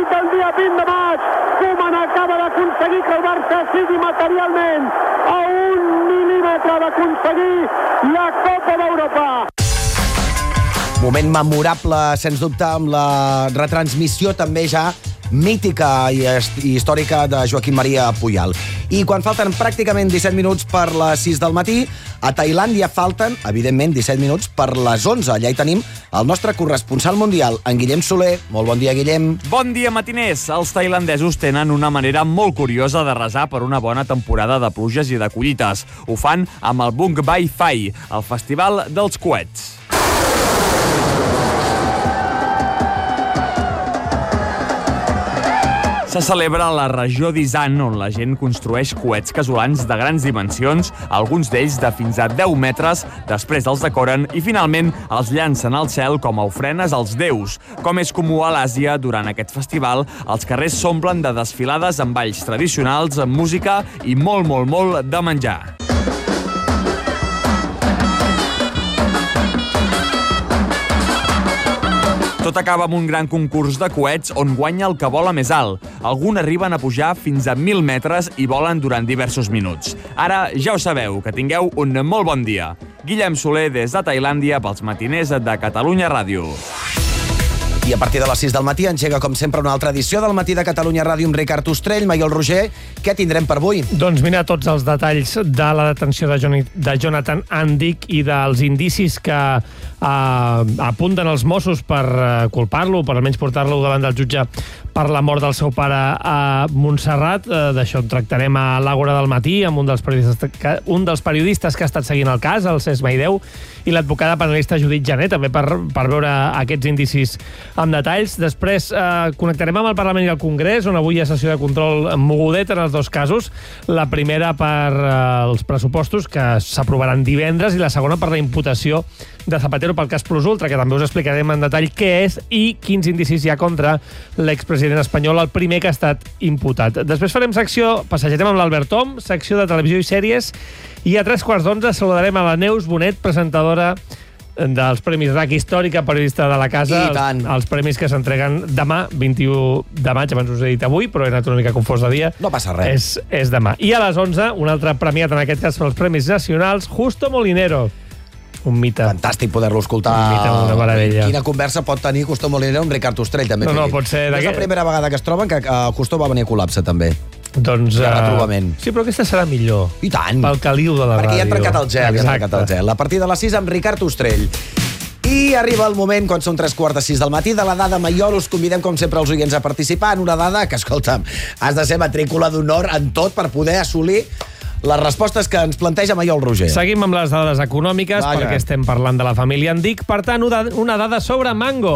nit del dia 20 de maig, Koeman acaba d'aconseguir que el Barça sigui materialment a 1 mil·límetre d'aconseguir la Copa d'Europa. Moment memorable, sens dubte, amb la retransmissió també ja mítica i històrica de Joaquim Maria Puyal. I quan falten pràcticament 17 minuts per les 6 del matí, a Tailàndia falten, evidentment, 17 minuts per les 11. Allà hi tenim el nostre corresponsal mundial, en Guillem Soler. Molt bon dia, Guillem. Bon dia, matiners. Els tailandesos tenen una manera molt curiosa de resar per una bona temporada de pluges i de collites. Ho fan amb el Bung Bai Phai, el festival dels coets. Se celebra a la regió d'Isan, on la gent construeix coets casolans de grans dimensions, alguns d'ells de fins a 10 metres, després els decoren i finalment els llancen al cel com a ofrenes als déus. Com és comú a l'Àsia, durant aquest festival, els carrers s'omplen de desfilades amb balls tradicionals, amb música i molt de menjar. Tot acaba amb un gran concurs de coets on guanya el que vola més alt. Alguns arriben a pujar fins a 1.000 metres i volen durant diversos minuts. Ara ja ho sabeu, que tingueu un molt bon dia. Guillem Soler des de Tailàndia pels matiners de Catalunya Ràdio. I a partir de les 6 del matí engega, com sempre, una altra edició del Matí de Catalunya Ràdio amb Ricard Ostrell, Maiol Roger. Què tindrem per avui? Doncs mira tots els detalls de la detenció de Jonathan Andic i dels indicis que apunten els Mossos per culpar-lo, per almenys portar-lo davant del jutge per la mort del seu pare a Montserrat. D'això en tractarem a l'Àgora del Matí amb un dels periodistes que ha estat seguint el cas, el Cesc Maideu, i l'advocada penalista Judit Jané, també per veure aquests indicis amb detalls. Després connectarem amb el Parlament i el Congrés, on avui hi ha sessió de control mogudet en els dos casos. La primera per els pressupostos, que s'aprovaran divendres, i la segona per la imputació de Zapatero pel cas Plus Ultra, que també us explicarem en detall què és i quins indicis hi ha contra l'expresident espanyol, el primer que ha estat imputat. Després farem secció, passejarem amb l'Albert Tom, secció de televisió i sèries, i a 3:15 saludarem a la Neus Bonet, presentadora dels Premis RAC Històrica, periodista de la casa, els premis que s'entreguen demà, 21 de maig, abans us he dit avui, però he anat una mica confós de dia. No passa res. És demà. I a les 11, un altre premiat, en aquest cas pels Premis Nacionals, Justo Molinero. Un mite. Fantàstic poder-lo escoltar. Un mite, una meravella. Quina conversa pot tenir Justo Molinero amb Ricard Ostrell, també. No, pot ser. És la primera vegada que es troben que Justo va venir a col·lapse, també. Doncs... De retrobament. Sí, però aquesta serà millor. I tant. Pel caliu de la ràdio. Perquè ja han trencat el gel. Exacte. A partir de les 6 amb Ricard Ostrell. I arriba el moment, quan són 3:45 del matí, de la dada Maiol. Us convidem, com sempre, els oients a participar en una dada que, escolta'm, has de ser matrícula d'honor en tot per poder assolir les respostes que ens planteja Maiol Roger. Seguim amb les dades econòmiques, perquè estem parlant de la família Andic. Per tant, una dada sobre Mango.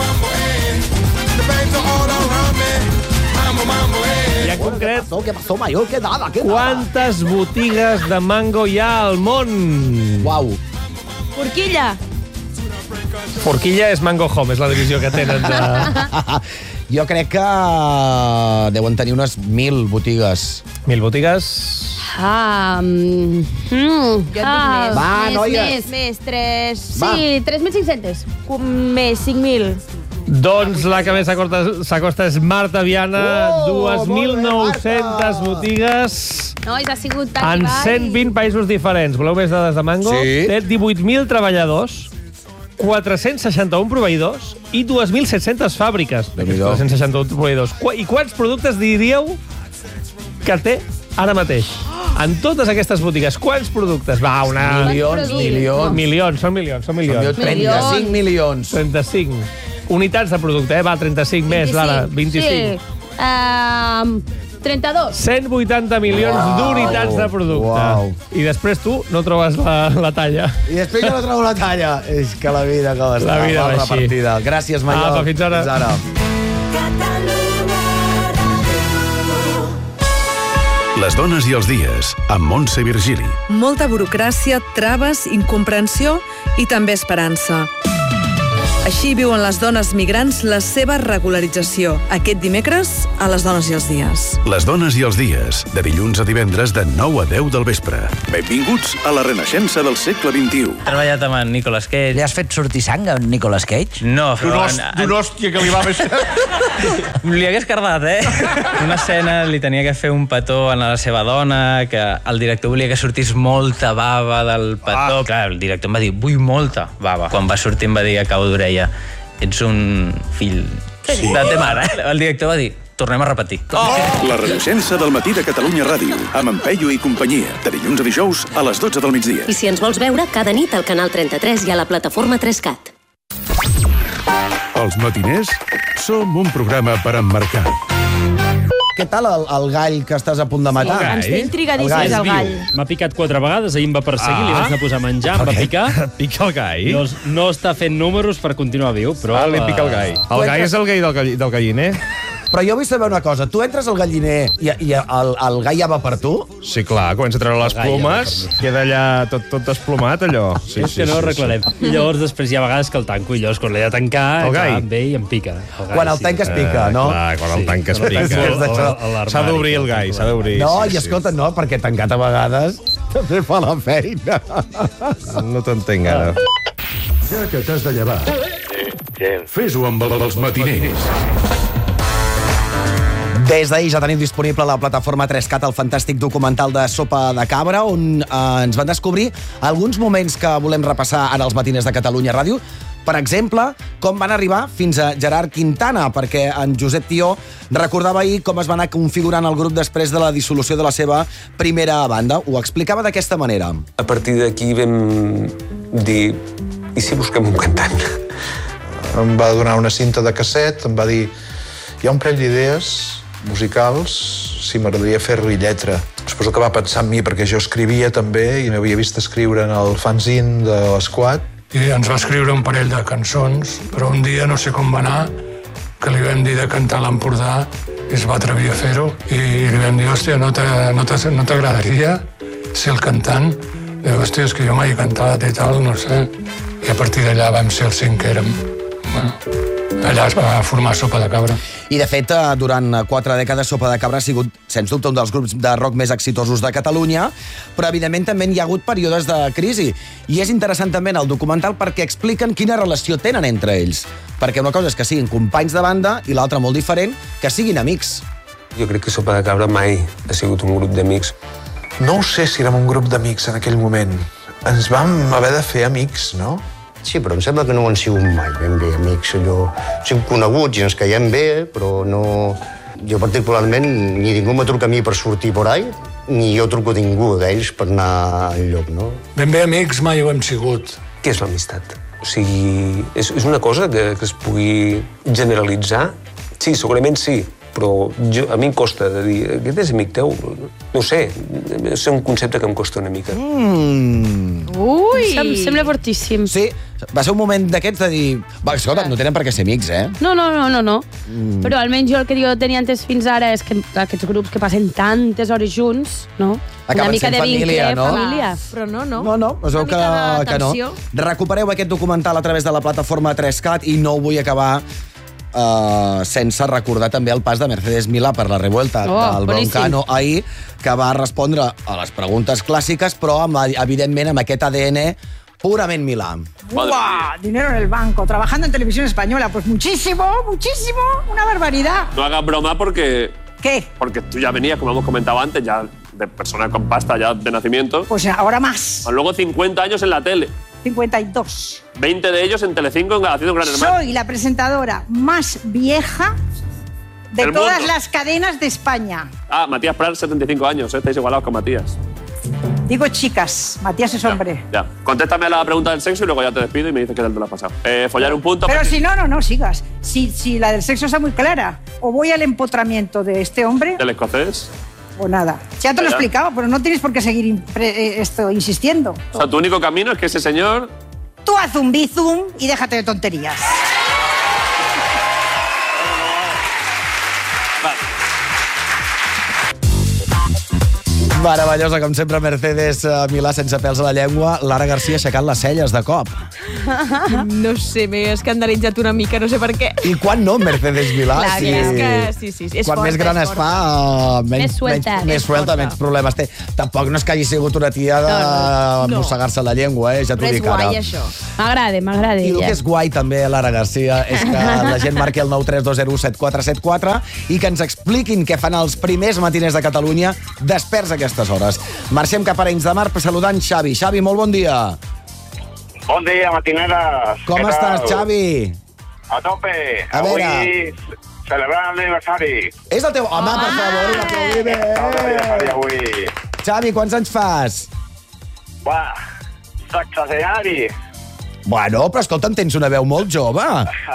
I en concret, Què passó, Maiol? Què dada? quantes botigues de Mango hi ha al món? Uau. Forquilla. Forquilla és Mango Home, és la divisió que tenen de... Jo crec que deuen tenir unes 1.000 botigues. 1.000 botigues? Jo et dic més. Va, noia. Més, 3... Va. Sí, 3.500. Més, 5.000. Doncs la que més s'acosta és Marta Viana, 2.900 botigues Nois, ha sigut tan en 120 països diferents. Voleu més dades de Mango? Sí. Té 18.000 treballadors, 461 proveïdors i 2.700 fàbriques. Déu-n'hi-do. 461 proveïdors. I quants productes diríeu que té ara mateix? En totes aquestes botigues, quants productes? Va, Milions. Són milions. 35 milions. 35. Unitats de producte, va, 35 més, Lara, 25. Sí. 32. 180 milions d'unitats de producte. Uau. I després tu no trobes la talla. I després jo no trobo la talla. És que la vida com està. La vida va així. Repartida. Gràcies, Maiol. Apa, fins ara. Fins ara. Les dones i els dies, amb Montse Virgili. Molta burocràcia, traves, incomprensió i també esperança. Així viuen les dones migrants la seva regularització. Aquest dimecres, a Les dones i els dies. Les dones i els dies, de dilluns a divendres de 9 a 10 del vespre. Benvinguts a la renaixença del segle XXI. He treballat amb en Nicolas Cage. Li has fet sortir sang a en Nicolas Cage? No, però... D'una hòstia que li va baixar. Li hagués cardat, Una escena li tenia que fer un petó a la seva dona, que el director volia que sortís molta bava del petó. Clar, el director em va dir, vull molta bava. Quan va sortir em va dir a cau d'orella, ets un fill de ta mare. El director va dir, tornem a repetir. La Renaixença del matí de Catalunya Ràdio, amb en Peyu i companyia, de dilluns a dijous a les 12 del migdia. I si ens vols veure, cada nit al canal 33 i a la plataforma 3CAT. Els matiners som un programa per emmarcar. Què tal el gall que estàs a punt de matar? Ens té intrigadíssims el gall. M'ha picat 4 vegades, ahir em va perseguir, li vaig anar a posar a menjar, em va picar. Pica el gall? No està fent números per continuar viu, però... li pica el gall. El gall és el gall del galliner? Però jo vull saber una cosa. Tu entres al galliner i el gall ja va per tu? Sí, clar. Comença a treure les plomes, queda allà tot desplomat, allò. Sí, que no ho arreglarem. I llavors després hi ha vegades que el tanco i llavors quan l'he de tancar, el gall ve i em pica. Quan el tanques pica, no? Clar, quan el tanques pica. S'ha d'obrir el gall, s'ha d'obrir. No, i escolta, no, perquè tancat a vegades també fa la feina. No t'entenc ara. Ja que t'has de llevar, fes-ho amb els matiners. Des d'ahir ja tenim disponible a la plataforma 3CAT el fantàstic documental de Sopa de Cabra, on ens van descobrir alguns moments que volem repassar ara als matiners de Catalunya Ràdio. Per exemple, com van arribar fins a Gerard Quintana, perquè en Josep Tió recordava ahir com es va anar configurant el grup després de la dissolució de la seva primera banda. Ho explicava d'aquesta manera. A partir d'aquí vam dir, i si busquem un cantant? Em va donar una cinta de casset, em va dir, hi ha un parell d'idees musicals, si m'agradaria fer-li lletra. Suposo que va pensar en mi, perquè jo escrivia també i m'havia vist escriure en el fanzine de l'Esquad. I ens va escriure un parell de cançons, però un dia, no sé com va anar, que li vam dir de cantar a l'Empordà i es va atrevir a fer-ho. I li vam dir, hòstia, no t'agradaria ser el cantant? Diu, hòstia, és que jo mai he cantat i tal, no sé. I a partir d'allà vam ser els 5 que érem. Bueno, allà es va formar Sopa de Cabra. I, de fet, durant 4 dècades, Sopa de Cabra ha sigut, sens dubte, un dels grups de rock més exitosos de Catalunya, però, evidentment, també hi ha hagut períodes de crisi. I és interessant també en el documental perquè expliquen quina relació tenen entre ells. Perquè una cosa és que siguin companys de banda i l'altra, molt diferent, que siguin amics. Jo crec que Sopa de Cabra mai ha sigut un grup d'amics. No ho sé si érem un grup d'amics en aquell moment. Ens vam haver de fer amics, no? Sí, però em sembla que no ho han sigut mai ben bé amics. Allò, som coneguts i ens caiem bé, però no... Jo particularment, ni ningú me truca a mi per sortir por ahí, ni jo truco a ningú d'ells per anar enlloc, no? Ben bé amics mai ho hem sigut. Què és l'amistat? O sigui, és una cosa que es pugui generalitzar? Sí, segurament sí, però a mi em costa de dir, aquest és amic teu? No ho sé, és un concepte que em costa una mica. Ui! Em sembla fortíssim. Sí, va ser un moment d'aquests de dir... Va, escolta, no tenen per què ser amics, eh? No. Però almenys jo el que jo tenia entès fins ara és que aquests grups que passen tantes hores junts, no? Acaben una mica sent de família, vincle, no? família. Però no. No, es veu que no. Recupereu aquest documental a través de la plataforma 3CAT i no ho vull acabar sense recordar també el pas de Mercedes Milà per la revuelta del Broncano ahir, que va respondre a les preguntes clàssiques, però evidentment amb aquest ADN purament Milà. ¡Buah! Dinero en el banco, trabajando en televisión española. Pues muchísimo, una barbaridad. No hagas broma porque... ¿Qué? Porque tú ya venías, como hemos comentado antes, ya de persona con pasta ya de nacimiento. Pues ahora más. Luego 50 años en la tele. 52. 20 de ellos en Telecinco haciendo Gran Hermano. Soy la presentadora más vieja de todas las cadenas de España. Ah, Matías Prat, 75 años, estáis igualados con Matías. Digo chicas, Matías es hombre. Ya. Contéstame a la pregunta del sexo y luego ya te despido y me dices qué tal te lo has pasado. Follar un punto... Pero si no sigas. Si la del sexo está muy clara. O voy al empotramiento de este hombre... ¿Del escocés? O nada. Ya te lo explicaba, pero no tienes por qué seguir insistiendo. O sea, tu único camino es que ese señor... Tú haz un bizum y déjate de tonterías. Meravellosa, com sempre, Mercedes Milà sense pèls a la llengua. Lara Garcia aixecant les celles de cop. No sé, m'he escandalitzat una mica, no sé per què. I quan no, Mercedes Milà? Clar, és que sí, és quan forta, més gran és es forta. fa, Més suelta. més suelta, menys problemes té. Tampoc no és que hagi sigut una tia de mossegar-se la llengua, ja t'ho Però és dic ara. guai, això. M'agrada I el ella. que és guai també, Lara Garcia, és que la gent marqui el 932017474 i que ens expliquin què fan els primers matiners de Catalunya desperts a aquestes hores. Marxem cap a Arenys de Mar saludant Xavi. Xavi, molt bon dia. Bon dia, matineres. Com Què estàs, tal? Xavi? A tope. A veure. Avui celebrant l'aniversari. És el teu... Home, per favor, un aplaudiment. Avui. Xavi, quants anys fas? Va, sexagenari. Bueno, però escolta'm, tens una veu molt jove.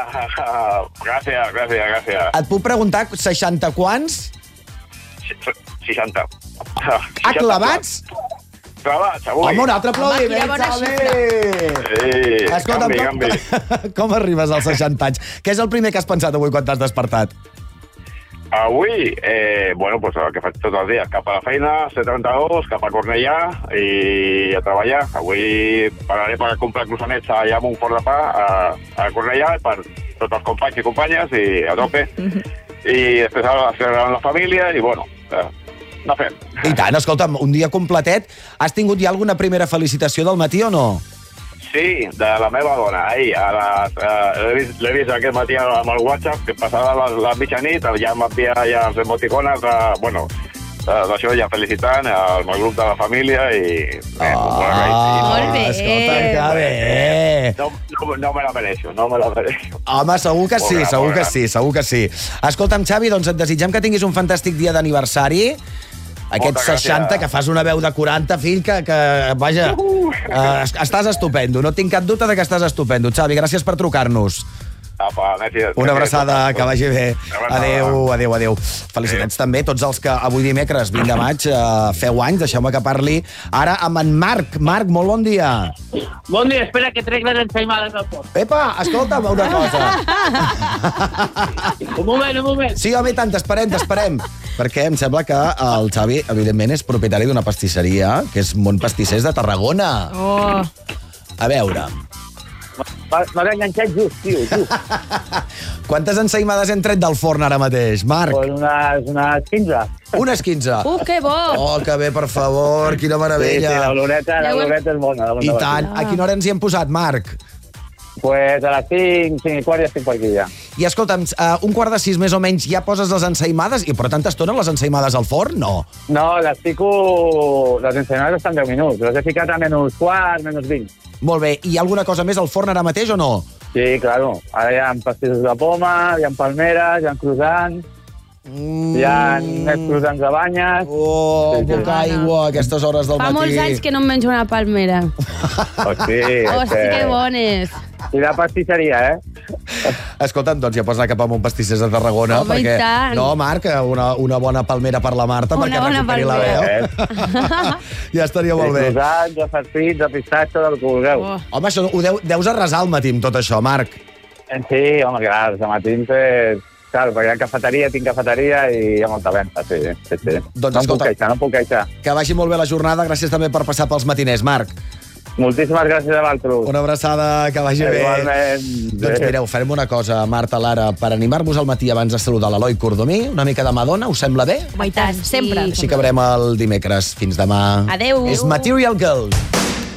Gràcies. Et puc preguntar 60 quants? 60. Clavats? Clavats, avui. Home, un altre aplaudiment, Xavi! Sí, Escolta'm, canvi. com arribes als 60 anys? Què és el primer que has pensat avui quan t'has despertat? Avui, bueno, pues el que faig tots els dies. Cap a la feina, C32, cap a Cornellà i a treballar. Avui pararé per comprar croissants allà amb un forn de pa a Cornellà per tots els companys i companyes i a tope. I després ara celebrant la família i, bueno, no fem. I tant, escolta'm, un dia completet. Has tingut ja alguna primera felicitació del matí o no? Sí, de la meva dona. Ahir, l'he vist aquest matí amb el WhatsApp, que passava la mitjanit, ja m'envia ja els emoticones, d'això ja felicitant el meu grup de la família i... Molt bé. Escolta, que bé. No me la mereixo, no me la mereixo. Home, segur que sí, Molt segur bé. que sí, segur que sí. Escolta'm, Xavi, doncs et desitgem que tinguis un fantàstic dia d'aniversari. Aquests Moltes 60, gràcies. que fas una veu de 40, fill, que vaja, estàs estupendo. No tinc cap dubte de que estàs estupendo. Xavi, gràcies per trucar-nos. Apa, Una abraçada, que vagi bé. Adéu. Felicitats també a tots els que avui dimecres, 20 de maig, feu anys. Deixeu-me que parli ara amb en Marc. Marc, molt bon dia. Bon dia, espera que trec les ensaïmades del pot. Epa, escolta'm una cosa. Un moment. Sí, home, i tant, t'esperem. Perquè em sembla que el Xavi, evidentment, és propietari d'una pastisseria, que és Mont Pastissers de Tarragona. Oh. A veure, M'has enganxat just. quantes ensaïmades hem tret del forn ara mateix, Marc? Unes 15. Unes 15. Que bo! Oh, que bé, per favor, quina meravella. Sí, l'oloreta és bona. I tant. A quina hora ens hi hem posat, Marc? Pues a les 5 i quart ja estic per aquí ja. I escolta'm, un quart de 6 més o menys ja poses les ensaïmades i per tanta estona les ensaïmades al forn? No. No, les fico... Les ensaïmades estan 10 minuts. Les he ficat a menys quart, menys 20. Molt bé. I hi ha alguna cosa més al forn ara mateix o no? Sí, claro. Ara hi ha pastissos de poma, hi ha palmeres, hi ha croissants, hi ha més croissants de banyes... Oh, boca aigua, a aquestes hores del Fa matí. molts anys que no em menjo una palmera. Hosti, que bones. I la pastisseria, Escolta'm, doncs ja pots anar cap a un pastissers de Tarragona. Home, i perquè... tant. No, Marc, una bona palmera per la Marta, Una perquè bona recuperi la veu. Ja estaria molt bé. De croissants, de farcits, de pistatge, del que vulgueu. Home, això ho deus arrasar al matí amb tot això, Marc. Sí, home, clar, els matins Claro, perquè hi ha cafeteria, tinc cafeteria i hi ha molta venda, sí. Doncs escolta, no puc queixar. Que vagi molt bé la jornada, gràcies també per passar pels matiners, Marc. Moltíssimes gràcies a vosaltres. Una abraçada, que vagi bé. Igualment. Doncs mireu, farem una cosa, Marta, Lara, per animar-vos al matí abans de saludar l'Eloi Cordomí, una mica de Madonna, us sembla bé? Home, i tant, sempre. Així acabarem el dimecres. Fins demà. Adéu. És Material Girl.